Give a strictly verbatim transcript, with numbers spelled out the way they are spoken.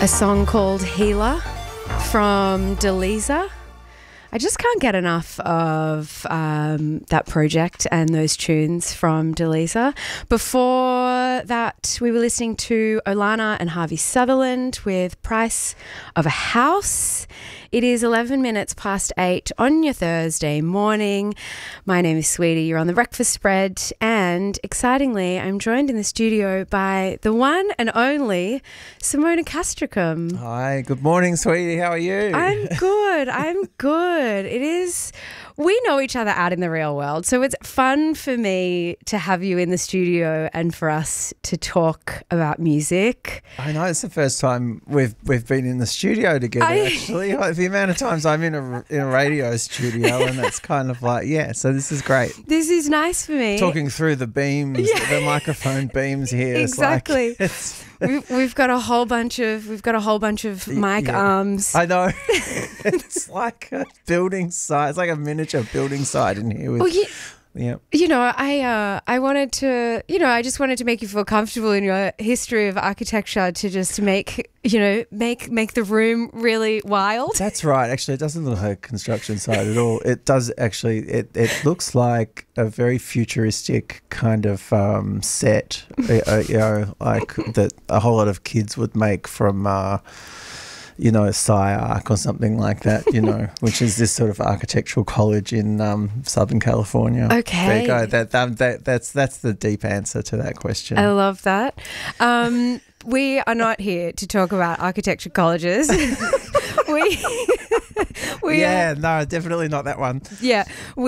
a song called Healer from Delisa. I just can't get enough of um, that project and those tunes from Delisa. Before that, we were listening to Olana and Harvey Sutherland with Price of a House. It is eleven minutes past eight on your Thursday morning. My name is Sweetie. You're on The Breakfast Spread. And excitingly, I'm joined in the studio by the one and only Simona Castricum. Hi, good morning, Sweetie. How are you? I'm good. I'm good. It is, we know each other out in the real world, so it's fun for me to have you in the studio and for us to talk about music. I know it's the first time we've we've been in the studio together, I, actually. The amount of times I'm in a, in a radio studio, and it's kind of like, yeah, so this is great. This is nice for me. Talking through the beams, yeah. the microphone beams here. Exactly. It's like, it's, we've, we've got a whole bunch of we've got a whole bunch of mic yeah. arms. I know. It's like a building site. It's like a miniature building site in here. With, well, you, yeah. You know, I uh, I wanted to, you know, I just wanted to make you feel comfortable in your history of architecture to just make, you know, make make the room really wild. That's right. Actually, it doesn't look like a construction site at all. It does actually. It, it looks like a very futuristic kind of um, set, uh, you know, like that a whole lot of kids would make from, uh, you know, SciArc or something like that, you know, which is this sort of architectural college in um, Southern California. Okay. There you go. That, that, that, that's, that's the deep answer to that question. I love that. Um, we are not here to talk about architecture colleges. we, we yeah, are, no, definitely not that one. Yeah.